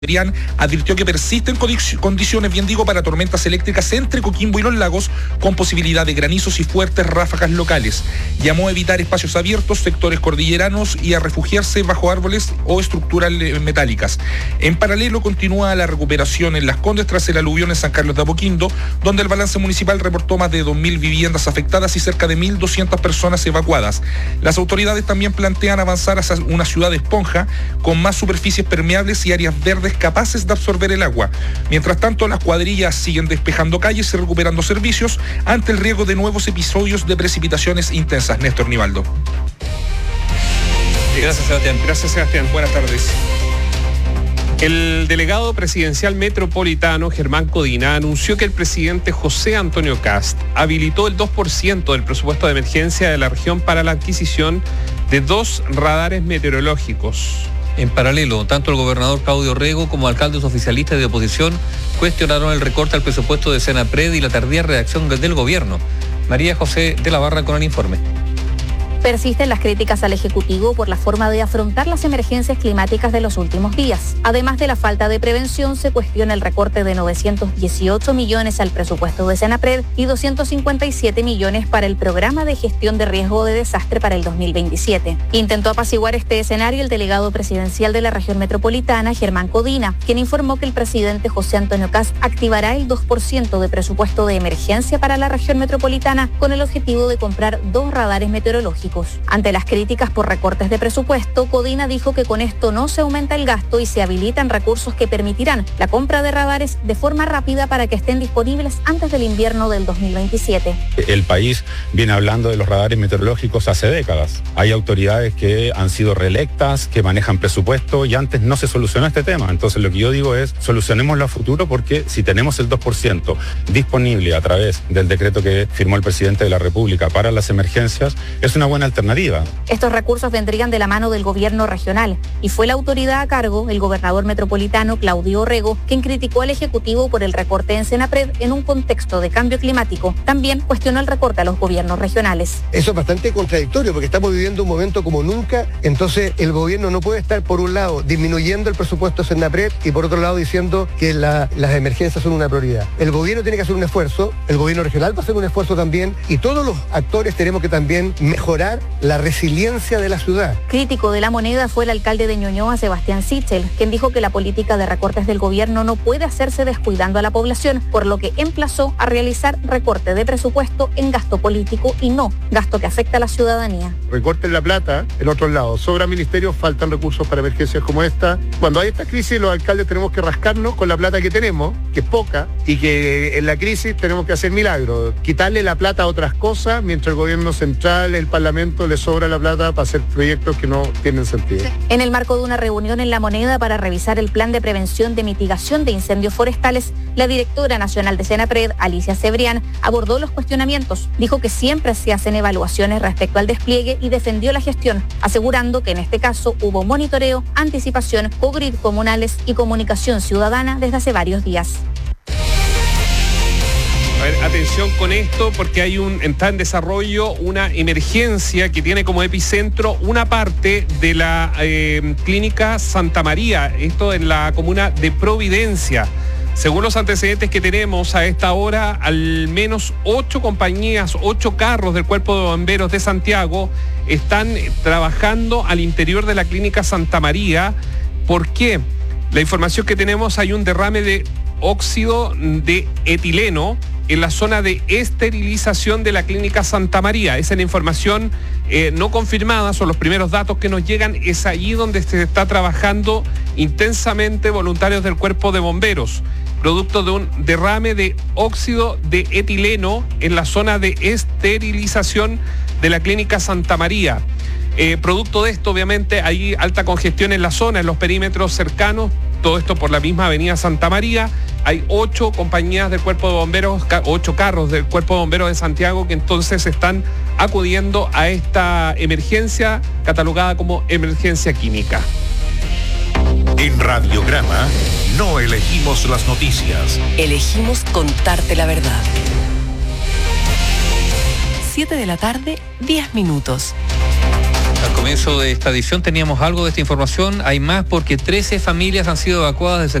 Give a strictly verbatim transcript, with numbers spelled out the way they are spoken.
Cebrián advirtió que persisten condiciones, bien digo, para tormentas eléctricas entre Coquimbo y Los Lagos, con posibilidad de granizos y fuertes ráfagas locales. Llamó a evitar espacios abiertos, sectores cordilleranos y a refugiarse bajo árboles o estructuras metálicas. En paralelo, continúa la recuperación en Las Condes tras el aluvión en San Carlos de Apoquindo, donde el balance municipal reportó más de dos mil viviendas afectadas y cerca de mil doscientas personas evacuadas. Las autoridades también plantean avanzar hacia una ciudad esponja con más superficies permeables y áreas verdes capaces de absorber el agua. Mientras tanto, las cuadrillas siguen despejando calles y recuperando servicios ante el riesgo de nuevos episodios de precipitaciones intensas. Néstor Nivaldo. Gracias, Sebastián. Gracias, Sebastián. Buenas tardes. El delegado presidencial metropolitano, Germán Codina, anunció que el presidente José Antonio Kast habilitó el dos por ciento del presupuesto de emergencia de la región para la adquisición de dos radares meteorológicos. En paralelo, tanto el gobernador Claudio Rego como alcaldes oficialistas de oposición cuestionaron el recorte al presupuesto de Senapred y la tardía reacción del gobierno. María José de la Barra con el informe. Persisten las críticas al Ejecutivo por la forma de afrontar las emergencias climáticas de los últimos días. Además de la falta de prevención, se cuestiona el recorte de novecientos dieciocho millones al presupuesto de Senapred y doscientos cincuenta y siete millones para el programa de gestión de riesgo de desastre para el dos mil veintisiete. Intentó apaciguar este escenario el delegado presidencial de la región metropolitana, Germán Codina, quien informó que el presidente José Antonio Kast activará el dos por ciento de presupuesto de emergencia para la región metropolitana con el objetivo de comprar dos radares meteorológicos. Ante las críticas por recortes de presupuesto, Codina dijo que con esto no se aumenta el gasto y se habilitan recursos que permitirán la compra de radares de forma rápida para que estén disponibles antes del invierno del dos mil veintisiete. El país viene hablando de los radares meteorológicos hace décadas. Hay autoridades que han sido reelectas, que manejan presupuesto y antes no se solucionó este tema. Entonces lo que yo digo es, solucionémoslo a futuro porque si tenemos el dos por ciento disponible a través del decreto que firmó el presidente de la República para las emergencias, es una buena alternativa. Estos recursos vendrían de la mano del gobierno regional y fue la autoridad a cargo, el gobernador metropolitano Claudio Rego, quien criticó al Ejecutivo por el recorte en Senapred en un contexto de cambio climático. También cuestionó el recorte a los gobiernos regionales. Eso es bastante contradictorio porque estamos viviendo un momento como nunca, entonces el gobierno no puede estar por un lado disminuyendo el presupuesto de Senapred y por otro lado diciendo que la, las emergencias son una prioridad. El gobierno tiene que hacer un esfuerzo, el gobierno regional va a hacer un esfuerzo también y todos los actores tenemos que también mejorar la resiliencia de la ciudad. Crítico de la moneda fue el alcalde de Ñuñoa, Sebastián Sichel, quien dijo que la política de recortes del gobierno no puede hacerse descuidando a la población, por lo que emplazó a realizar recorte de presupuesto en gasto político y no gasto que afecta a la ciudadanía. Recorten la plata, el otro lado. Sobran ministerios, faltan recursos para emergencias como esta. Cuando hay esta crisis, los alcaldes tenemos que rascarnos con la plata que tenemos, que es poca, y que en la crisis tenemos que hacer milagros. Quitarle la plata a otras cosas, mientras el gobierno central, el Parlamento, le sobra la plata para hacer proyectos que no tienen sentido. En el marco de una reunión en La Moneda para revisar el plan de prevención de mitigación de incendios forestales, la directora nacional de Senapred, Alicia Cebrián, abordó los cuestionamientos. Dijo que siempre se hacen evaluaciones respecto al despliegue y defendió la gestión, asegurando que en este caso hubo monitoreo, anticipación, co-grid comunales y comunicación ciudadana desde hace varios días. A ver, atención con esto porque hay un, está en desarrollo una emergencia que tiene como epicentro una parte de la eh, clínica Santa María, esto en la comuna de Providencia. Según los antecedentes que tenemos a esta hora, al menos ocho compañías, ocho carros del Cuerpo de Bomberos de Santiago están trabajando al interior de la clínica Santa María. ¿Por qué? La información que tenemos, hay un derrame de óxido de etileno en la zona de esterilización de la clínica Santa María. Esa es la información eh, no confirmada, son los primeros datos que nos llegan. Es allí donde se está trabajando intensamente voluntarios del Cuerpo de Bomberos, producto de un derrame de óxido de etileno en la zona de esterilización de la clínica Santa María. Eh, producto de esto, obviamente, hay alta congestión en la zona, en los perímetros cercanos, todo esto por la misma avenida Santa María. Hay ocho compañías del Cuerpo de Bomberos, ocho carros del Cuerpo de Bomberos de Santiago que entonces están acudiendo a esta emergencia catalogada como emergencia química. En Radiograma no elegimos las noticias. Elegimos contarte la verdad. siete de la tarde, diez minutos. Al comienzo de esta edición teníamos algo de esta información, hay más porque trece familias han sido evacuadas de